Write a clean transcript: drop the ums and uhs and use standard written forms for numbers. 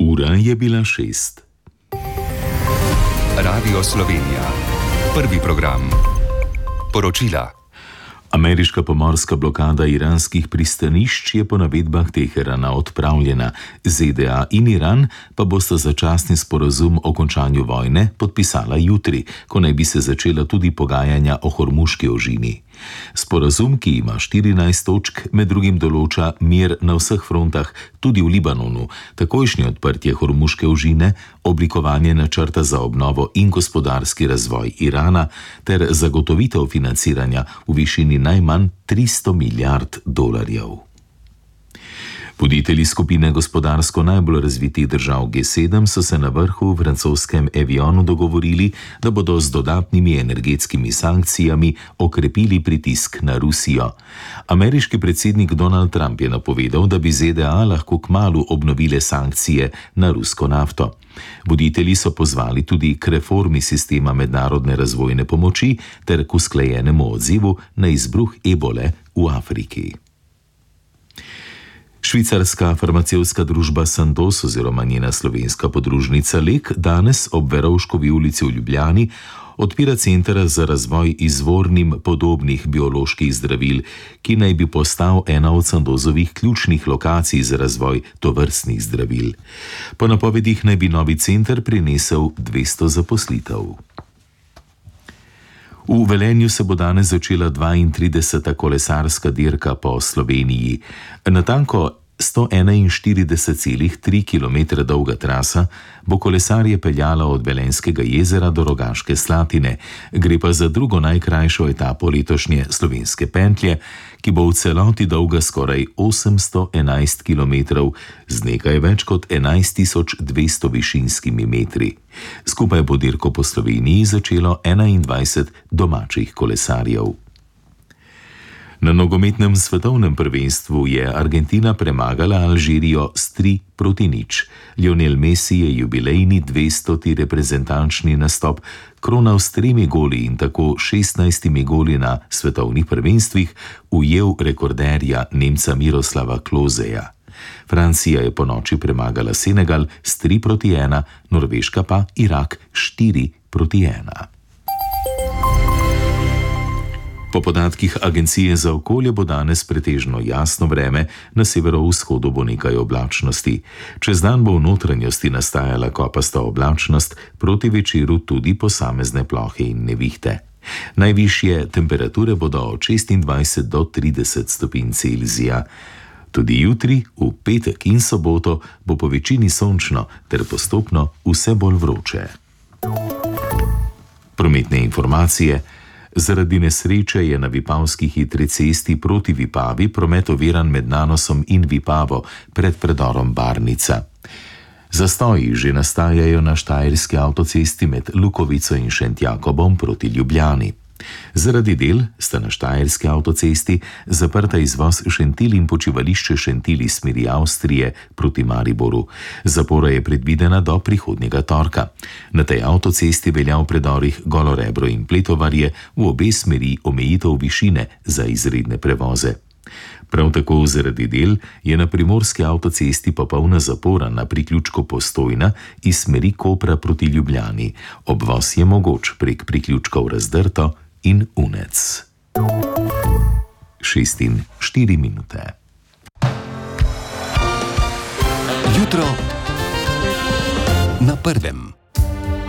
Ura je bila 6. Radio Slovenija. Prvi program. Poročila. Ameriška pomorska blokada iranskih pristanišč je po navedbah Teherana odpravljena. ZDA in Iran pa bosta začasni sporazum o končanju vojne podpisala jutri, ko naj bi se začela tudi pogajanja o Hormuški ožini. Sporazum, ki ima 14 točk, med drugim določa mir na vseh frontah, tudi v Libanonu, takojšnje odprtje Hormuške ožine, oblikovanje načrta za obnovo in gospodarski razvoj Irana ter zagotovitev financiranja v višini najmanj $300 milijard. Voditelji skupine gospodarsko najbolj razvitih držav G7 so se na vrhu v francoskem Evianu dogovorili, da bodo z dodatnimi energetskimi sankcijami okrepili pritisk na Rusijo. Ameriški predsednik Donald Trump je napovedal, da bi ZDA lahko kmalu obnovile sankcije na rusko nafto. Voditelji so pozvali tudi k reformi sistema mednarodne razvojne pomoči ter k usklajenemu odzivu na izbruh ebole v Afriki. Švicarska farmacevtska družba Sandoz oziroma njena slovenska podružnica Lek danes ob Verovškovi ulici v Ljubljani odpira center za razvoj izvornim podobnih bioloških zdravil, ki naj bi postal ena od Sandozovih ključnih lokacij za razvoj tovrstnih zdravil. Po napovedih naj bi novi center prinesel 200 zaposlitev. V Velenju se bo danes začela 32. kolesarska dirka po Sloveniji. Natanko 141,3 km dolga trasa bo kolesarje peljala od Velenjskega jezera do Rogaške Slatine. Gre pa za drugo najkrajšo etapo letošnje slovenske pentlje, ki bo v celoti dolga skoraj 811 km z nekaj več kot 11.200 višinskimi metri. Skupaj bo dirko po Sloveniji začelo 21 domačih kolesarjev. Na nogometnem svetovnem prvenstvu je Argentina premagala Alžirijo s 3-0. Lionel Messi je jubilejni 200. reprezentančni nastop kronal s 3 goli in tako 16 goli na svetovnih prvenstvih ujel rekorderja Nemca Miroslava Kloseja. Francija je ponoči premagala Senegal s 3-1, Norveška pa Irak 4-1. Po podatkih Agencije za okolje bo danes pretežno jasno vreme, na severovzhodu bo nekaj oblačnosti. Čez dan bo v notranjosti nastajala kopasta oblačnost, proti večeru tudi posamezne plohe in nevihte. Najvišje temperature bodo od 26 do 30 stopinj Celzija. Tudi jutri, v petek in soboto bo po večini sončno ter postopno vse bolj vroče. Prometne informacije. Zaradi nesreče je na vipavski hitri cesti proti Vipavi promet oviran med Nanosom in Vipavo pred predorom Barnica. Zastoji že nastajajo na štajerski avtocesti med Lukovico in Šentjakobom proti Ljubljani. Zaradi del sta na štajerski avtocesti zaprta izvoz Šentilj in počivališče Šentilj iz smeri Avstrije proti Mariboru. Zapora je predvidena do prihodnjega torka. Na tej avtocesti velja v predorih Golorebro in Pletovarje v obe smeri omejitev višine za izredne prevoze. Prav tako zaradi del je na primorski avtocesti popolna zapora na priključku Postojna iz smeri Kopra proti Ljubljani. Obvoz je mogoč prek priključkov Razdrto in Unec. 6:04. Jutro na prvem.